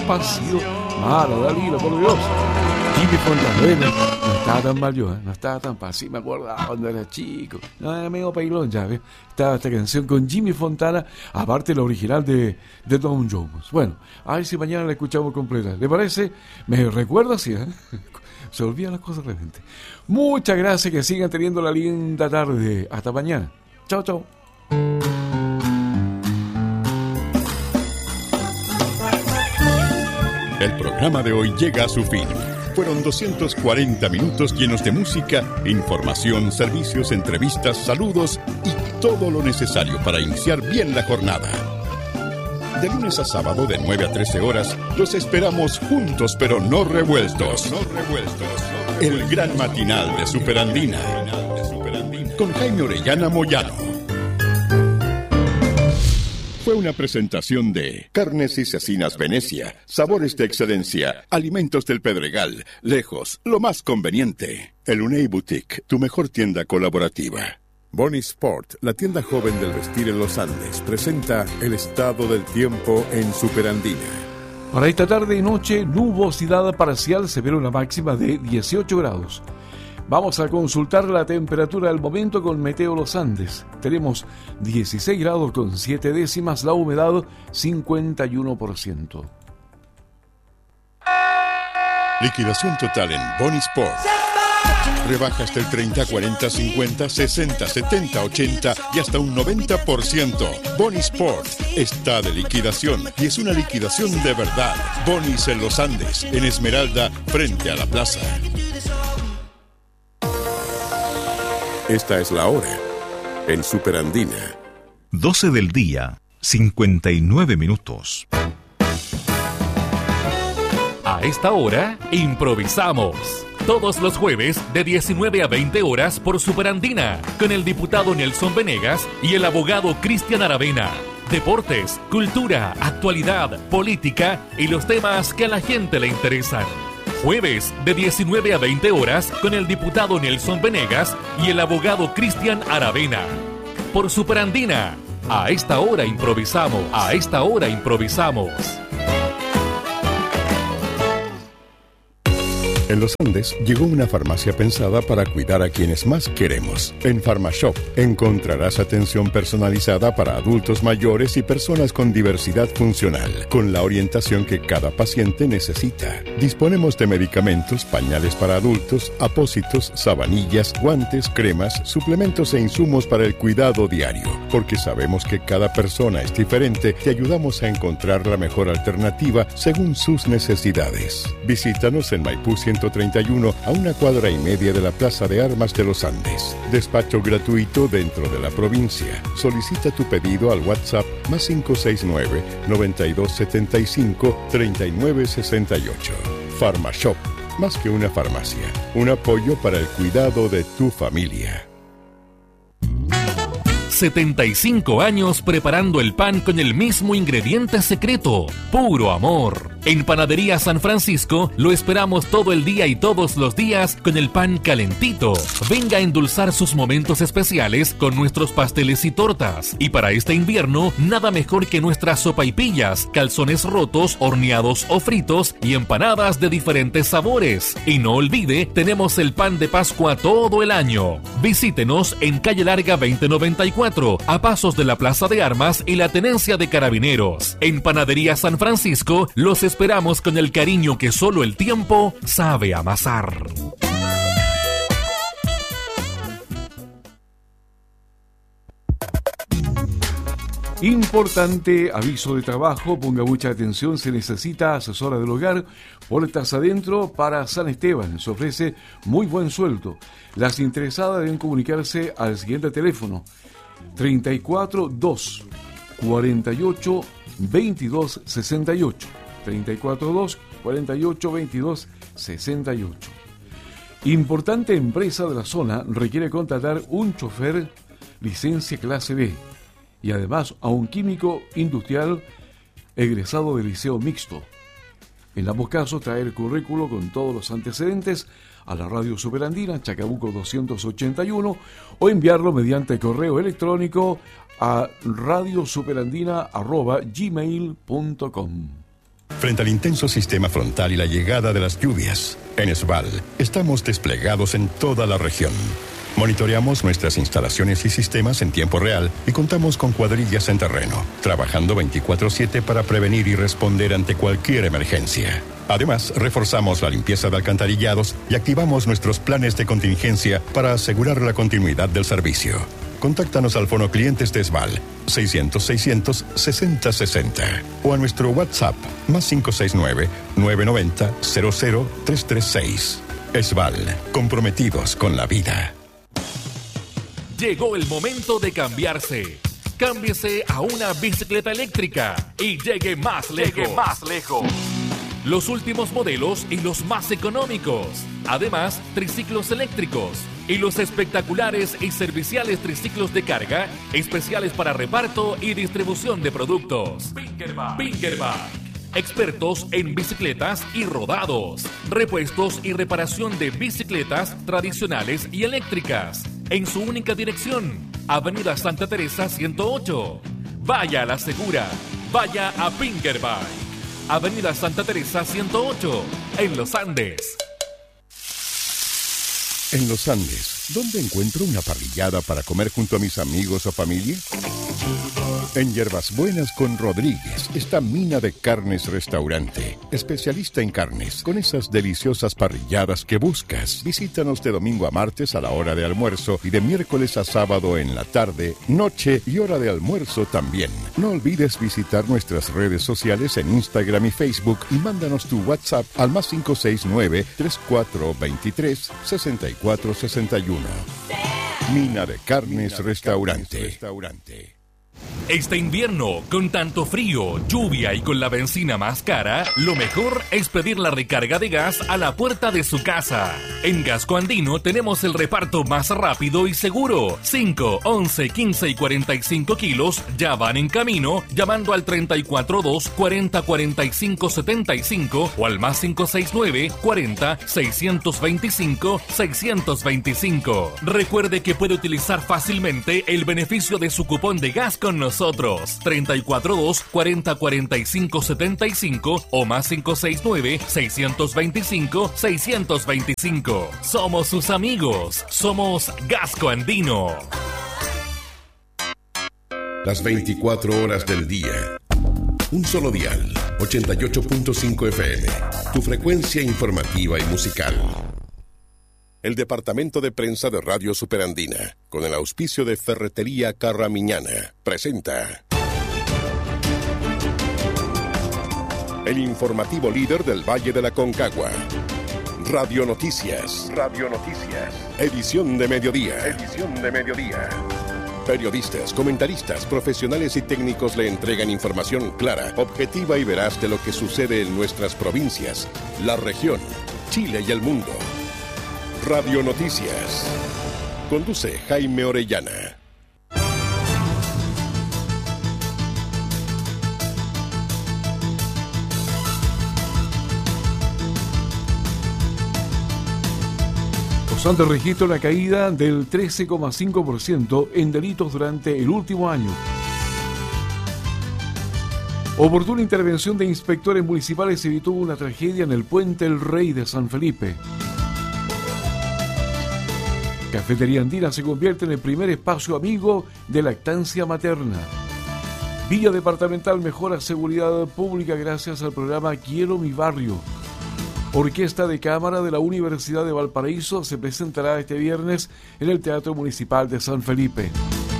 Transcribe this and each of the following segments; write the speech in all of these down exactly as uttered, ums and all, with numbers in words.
despacio. Mala, Dalila, por Dios. Jimmy Fontana, bueno, no estaba tan mal yo, ¿eh? No estaba tan fácil, me acordaba cuando era chico. No, era medio pailón ya, ¿ves? Estaba esta canción con Jimmy Fontana, aparte la original de, de Tom Jones. Bueno, a ver si mañana la escuchamos completa. ¿Le parece? ¿Me recuerda así, eh? Se olvidan las cosas realmente. Muchas gracias, que sigan teniendo la linda tarde. Hasta mañana. Chao, chao. El programa de hoy llega a su fin. Fueron doscientos cuarenta minutos llenos de música, información, servicios, entrevistas, saludos y todo lo necesario para iniciar bien la jornada. De lunes a sábado de nueve a trece horas, los esperamos juntos pero no revueltos. No revueltos. El gran matinal de Superandina. Con Jaime Orellana Moyano. Fue una presentación de Carnes y Cecinas Venecia, sabores de excelencia, alimentos del Pedregal, lejos, lo más conveniente. El Unei Boutique, tu mejor tienda colaborativa. Bonnie Sport, la tienda joven del vestir en los Andes, presenta el estado del tiempo en Superandina. Para esta tarde y noche, nubosidad parcial, se ve una máxima de dieciocho grados. Vamos a consultar la temperatura del momento con Meteo Los Andes. Tenemos dieciséis grados con siete décimas, la humedad cincuenta y uno por ciento. Liquidación total en Bonnie Sport. Rebajas del treinta, cuarenta, cincuenta, sesenta, setenta, ochenta y hasta un noventa por ciento. Bonnie Sport está de liquidación y es una liquidación de verdad. Bonnie's en Los Andes, en Esmeralda, frente a la plaza. Esta es la hora en Superandina. doce del día, cincuenta y nueve minutos. A esta hora, improvisamos. Todos los jueves de diecinueve a veinte horas por Superandina, con el diputado Nelson Venegas y el abogado Cristian Aravena. Deportes, cultura, actualidad, política y los temas que a la gente le interesan. Jueves de diecinueve a veinte horas con el diputado Nelson Venegas y el abogado Cristian Aravena. Por Superandina, a esta hora improvisamos, a esta hora improvisamos. En Los Andes llegó una farmacia pensada para cuidar a quienes más queremos. En PharmaShop encontrarás atención personalizada para adultos mayores y personas con diversidad funcional, con la orientación que cada paciente necesita. Disponemos de medicamentos, pañales para adultos, apósitos, sabanillas, guantes, cremas, suplementos e insumos para el cuidado diario. Porque sabemos que cada persona es diferente, te ayudamos a encontrar la mejor alternativa según sus necesidades. Visítanos en Maipú ciento treinta y uno, a una cuadra y media de la Plaza de Armas de Los Andes. Despacho gratuito dentro de la provincia. Solicita tu pedido al WhatsApp más cinco seis nueve, noventa y dos setenta y cinco, treinta y nueve sesenta y ocho. PharmaShop, más que una farmacia, un apoyo para el cuidado de tu familia. setenta y cinco años preparando el pan con el mismo ingrediente secreto, puro amor. En Panadería San Francisco lo esperamos todo el día y todos los días con el pan calentito. Venga a endulzar sus momentos especiales con nuestros pasteles y tortas. Y para este invierno, nada mejor que nuestras sopaipillas, calzones rotos, horneados o fritos y empanadas de diferentes sabores. Y no olvide, tenemos el pan de Pascua todo el año. Visítenos en Calle Larga veinte noventa y cuatro, a pasos de la Plaza de Armas y la Tenencia de Carabineros. En Panadería San Francisco los esperamos con el cariño que solo el tiempo sabe amasar. Importante aviso de trabajo, ponga mucha atención, se necesita asesora del hogar, puertas adentro para San Esteban, se ofrece muy buen sueldo. Las interesadas deben comunicarse al siguiente teléfono, treinta y cuatro, dos, cuarenta y ocho, veintidós, sesenta y ocho, treinta y cuatro, dos, cuarenta y ocho, veintidós, sesenta y ocho. Importante empresa de la zona requiere contratar un chofer licencia clase B y además a un químico industrial egresado del liceo mixto. En ambos casos, traer currículo con todos los antecedentes a la radio Superandina, Chacabuco doscientos ochenta y uno, o enviarlo mediante correo electrónico a radiosuperandina arroba gmail punto com. frente al intenso sistema frontal y la llegada de las lluvias. En Esval, estamos desplegados en toda la región. Monitoreamos nuestras instalaciones y sistemas en tiempo real y contamos con cuadrillas en terreno, trabajando veinticuatro siete para prevenir y responder ante cualquier emergencia. Además, reforzamos la limpieza de alcantarillados y activamos nuestros planes de contingencia para asegurar la continuidad del servicio. Contáctanos al Fono Clientes de Esval seiscientos, seiscientos, sesenta, sesenta o a nuestro WhatsApp más cinco seis nueve, nueve nueve cero, cero cero tres tres seis. Esval, comprometidos con la vida. Llegó el momento de cambiarse. Cámbiese a una bicicleta eléctrica y llegue más lejos. Llegue más lejos. Los últimos modelos y los más económicos. Además, triciclos eléctricos y los espectaculares y serviciales triciclos de carga, especiales para reparto y distribución de productos. Pinkerback. Pinkerback. Expertos en bicicletas y rodados, repuestos y reparación de bicicletas tradicionales y eléctricas. En su única dirección, Avenida Santa Teresa ciento ocho. Vaya a la segura, vaya a Pinkerback. Avenida Santa Teresa ciento ocho, en Los Andes. En Los Andes, ¿dónde encuentro una parrillada para comer junto a mis amigos o familia? En Hierbas Buenas con Rodríguez está Mina de Carnes Restaurante, especialista en carnes, con esas deliciosas parrilladas que buscas. Visítanos de domingo a martes a la hora de almuerzo y de miércoles a sábado en la tarde, noche y hora de almuerzo también. No olvides visitar nuestras redes sociales en Instagram y Facebook y mándanos tu WhatsApp al más cinco seis nueve, tres cuatro dos tres, seis cuatro seis uno. Mina de Carnes Restaurante. Este invierno, con tanto frío, lluvia y con la benzina más cara, lo mejor es pedir la recarga de gas a la puerta de su casa. En Gasco Andino tenemos el reparto más rápido y seguro. cinco, once, quince y cuarenta y cinco kilos ya van en camino llamando al treinta y cuatro dos, cuarenta, cuarenta y cinco, setenta y cinco o al más cinco seis nueve, cuarenta, seiscientos veinticinco, seiscientos veinticinco. Recuerde que puede utilizar fácilmente el beneficio de su cupón de gas con nosotros. treinta y cuatro dos, cuarenta, cuarenta y cinco, setenta y cinco o más cinco seis nueve, seiscientos veinticinco, seiscientos veinticinco. Somos sus amigos. Somos Gasco Andino. Las veinticuatro horas del día. Un solo dial. ochenta y ocho punto cinco F M. Tu frecuencia informativa y musical. El Departamento de Prensa de Radio Superandina, con el auspicio de Ferretería Carramiñana, presenta el informativo líder del Valle de la Concagua. Radio Noticias. Radio Noticias. Edición de mediodía. Edición de mediodía. Periodistas, comentaristas, profesionales y técnicos le entregan información clara, objetiva y veraz de lo que sucede en nuestras provincias, la región, Chile y el mundo. Radio Noticias. Conduce Jaime Orellana. Los Andes registra una caída del trece coma cinco por ciento en delitos durante el último año. Oportuna intervención de inspectores municipales evitó una tragedia en el Puente El Rey de San Felipe. Cafetería Andina se convierte en el primer espacio amigo de lactancia materna. Villa Departamental mejora seguridad pública gracias al programa Quiero mi barrio. Orquesta de Cámara de la Universidad de Valparaíso se presentará este viernes en el Teatro Municipal de San Felipe.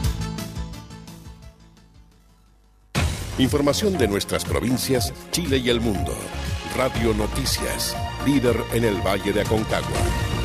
Información de nuestras provincias, Chile y el mundo. Radio Noticias, líder en el Valle de Aconcagua.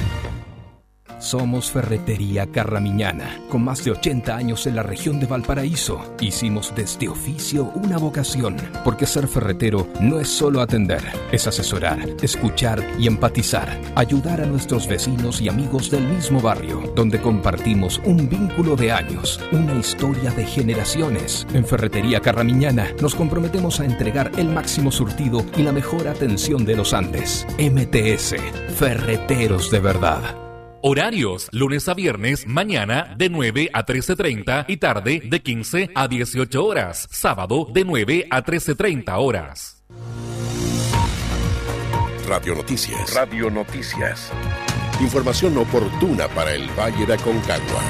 Somos Ferretería Carramiñana, con más de ochenta años en la región de Valparaíso. Hicimos de este oficio una vocación, porque ser ferretero no es solo atender, es asesorar, escuchar y empatizar, ayudar a nuestros vecinos y amigos del mismo barrio, donde compartimos un vínculo de años, una historia de generaciones. En Ferretería Carramiñana nos comprometemos a entregar el máximo surtido y la mejor atención de los Andes. M T S, Ferreteros de verdad. Horarios, lunes a viernes, mañana de nueve a trece treinta y tarde de quince a dieciocho horas. Sábado de nueve a trece treinta horas. Radio Noticias. Radio Noticias. Información oportuna para el Valle de Aconcagua.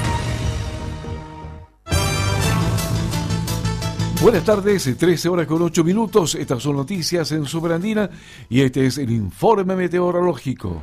Buenas tardes, trece horas con ocho minutos. Estas son noticias en Superandina y este es el informe meteorológico.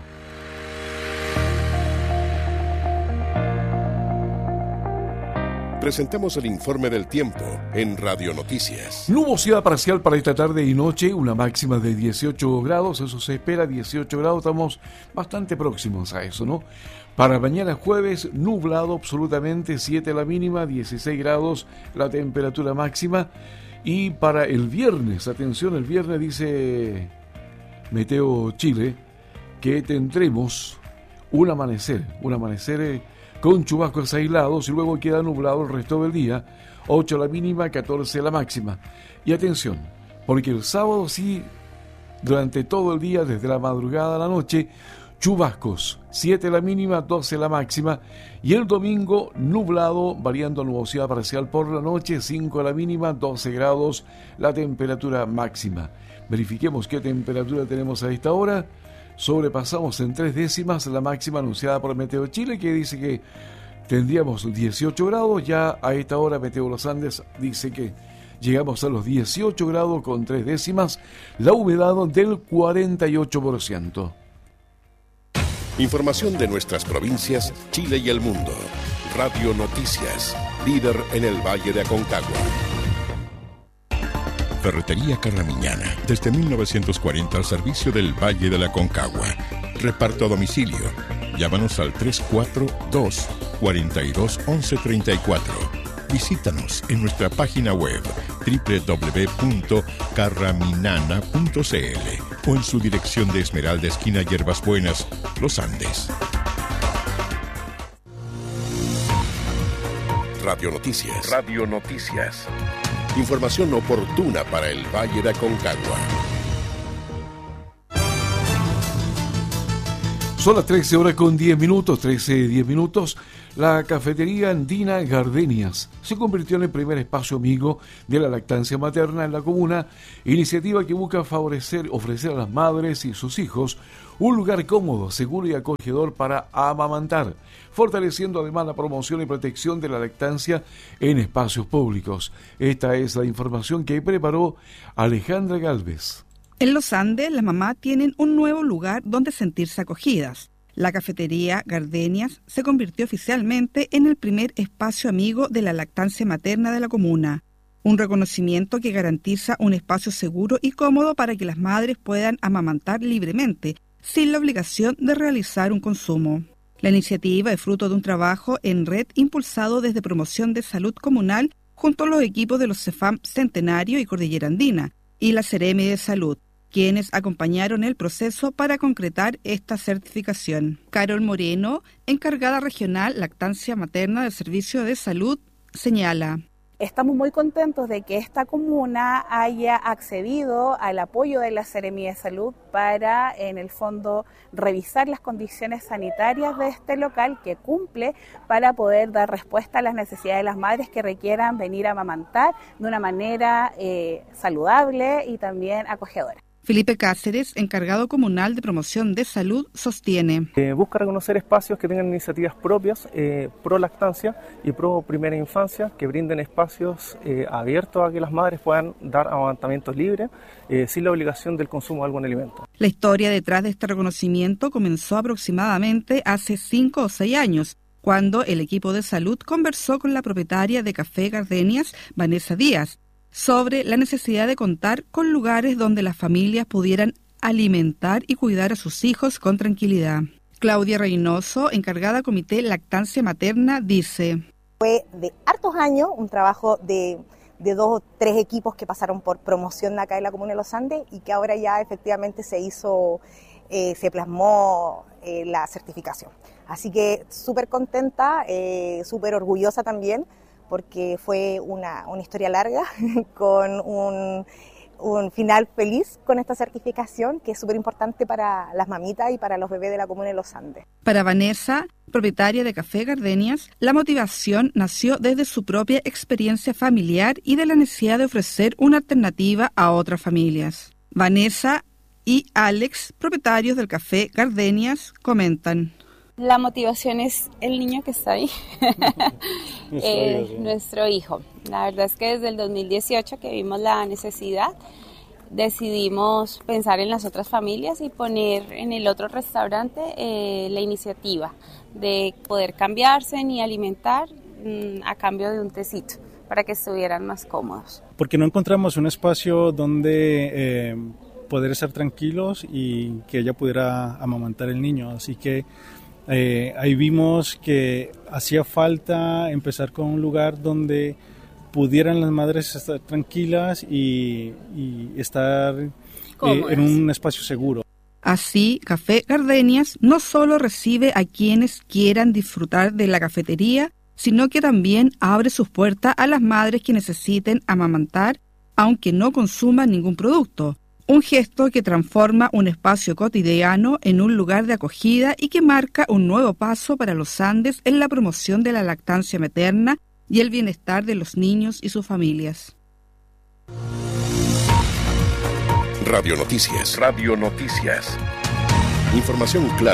Presentamos el informe del tiempo en Radio Noticias. Nubosidad parcial para esta tarde y noche, una máxima de dieciocho grados, eso se espera, dieciocho grados, estamos bastante próximos a eso, ¿no? Para mañana jueves, nublado absolutamente, siete la mínima, dieciséis grados la temperatura máxima. Y para el viernes, atención, el viernes dice Meteo Chile que tendremos un amanecer, un amanecer... Eh, con chubascos aislados y luego queda nublado el resto del día, ocho la mínima, catorce la máxima. Y atención, porque el sábado sí, durante todo el día, desde la madrugada a la noche, chubascos, siete la mínima, doce la máxima, y el domingo nublado, variando a nubosidad parcial por la noche, cinco la mínima, doce grados la temperatura máxima. Verifiquemos qué temperatura tenemos a esta hora. Sobrepasamos en tres décimas la máxima anunciada por Meteo Chile, que dice que tendríamos dieciocho grados. Ya a esta hora Meteo Los Andes dice que llegamos a los dieciocho grados con tres décimas, la humedad del cuarenta y ocho por ciento. Información de nuestras provincias, Chile y el mundo. Radio Noticias, líder en el Valle de Aconcagua. Ferretería Carramiñana, desde mil novecientos cuarenta al servicio del Valle de la Aconcagua. Reparto a domicilio. Llámanos al tres cuatro dos, cuatro dos, once treinta y cuatro. Visítanos en nuestra página web doble u doble u doble u punto carraminana punto c l o en su dirección de Esmeralda, esquina Hierbas Buenas, Los Andes. Radio Noticias. Radio Noticias. Información oportuna para el Valle de Aconcagua. Son las trece horas con diez minutos, trece, diez minutos. La cafetería andina Gardenias se convirtió en el primer espacio amigo de la lactancia materna en la comuna, iniciativa que busca favorecer, ofrecer a las madres y sus hijos un lugar cómodo, seguro y acogedor para amamantar, fortaleciendo además la promoción y protección de la lactancia en espacios públicos. Esta es la información que preparó Alejandra Galvez. En Los Andes, las mamás tienen un nuevo lugar donde sentirse acogidas. La cafetería Gardenias se convirtió oficialmente en el primer espacio amigo de la lactancia materna de la comuna. Un reconocimiento que garantiza un espacio seguro y cómodo para que las madres puedan amamantar libremente, sin la obligación de realizar un consumo. La iniciativa es fruto de un trabajo en red impulsado desde Promoción de Salud Comunal junto a los equipos de los CEFAM Centenario y Cordillera Andina y la Seremi de Salud, quienes acompañaron el proceso para concretar esta certificación. Carol Moreno, encargada regional lactancia materna del Servicio de Salud, señala: Estamos muy contentos de que esta comuna haya accedido al apoyo de la Seremi de Salud para, en el fondo, revisar las condiciones sanitarias de este local que cumple para poder dar respuesta a las necesidades de las madres que requieran venir a amamantar de una manera eh, saludable y también acogedora. Felipe Cáceres, encargado comunal de promoción de salud, sostiene. Eh, busca reconocer espacios que tengan iniciativas propias, eh, pro lactancia y pro primera infancia, que brinden espacios eh, abiertos a que las madres puedan dar amamantamiento libre, eh, sin la obligación del consumo de algún alimento. La historia detrás de este reconocimiento comenzó aproximadamente hace cinco o seis años, cuando el equipo de salud conversó con la propietaria de Café Gardenias, Vanessa Díaz, sobre la necesidad de contar con lugares donde las familias pudieran alimentar y cuidar a sus hijos con tranquilidad. Claudia Reynoso, encargada Comité Lactancia Materna, dice: Fue de hartos años un trabajo de, de dos o tres equipos que pasaron por promoción acá en la Comuna de Los Andes y que ahora ya efectivamente se hizo, eh, se plasmó eh, la certificación. Así que súper contenta, eh, súper orgullosa también, porque fue una, una historia larga con un, un final feliz con esta certificación, que es súper importante para las mamitas y para los bebés de la Comuna de Los Andes. Para Vanessa, propietaria de Café Gardenias, la motivación nació desde su propia experiencia familiar y de la necesidad de ofrecer una alternativa a otras familias. Vanessa y Alex, propietarios del café Gardenias, comentan. La motivación es el niño que está ahí, nuestro, eh, hijo, sí. nuestro hijo. La verdad es que desde el dos mil dieciocho que vimos la necesidad, decidimos pensar en las otras familias y poner en el otro restaurante eh, la iniciativa de poder cambiarse y alimentar mmm, a cambio de un tecito para que estuvieran más cómodos. Porque no encontramos un espacio donde eh, poder estar tranquilos y que ella pudiera amamantar el niño, así que Eh, ahí vimos que hacía falta empezar con un lugar donde pudieran las madres estar tranquilas y, y estar eh, en un espacio seguro. Así, Café Gardenias no solo recibe a quienes quieran disfrutar de la cafetería, sino que también abre sus puertas a las madres que necesiten amamantar, aunque no consuman ningún producto. Un gesto que transforma un espacio cotidiano en un lugar de acogida y que marca un nuevo paso para los Andes en la promoción de la lactancia materna y el bienestar de los niños y sus familias. Radio Noticias. Radio Noticias. Información clara.